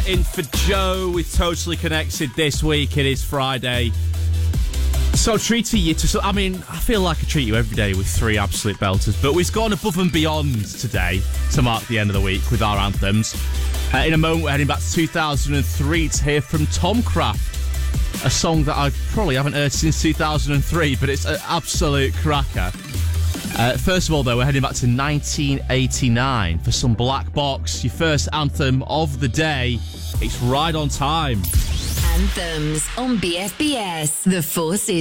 in for Joe with Totally Connected this week. It is Friday. So treating you to... I feel like I treat you every day with three absolute belters, but we've gone above and beyond today to mark the end of the week with our anthems. In a moment, we're heading back to 2003 to hear from Tom Craft, a song that I probably haven't heard since 2003, but it's an absolute cracker. First of all, though, we're heading back to 1989 for some Black Box, your first anthem of the day. It's Right on Time. Anthems on BFBS, The Forces.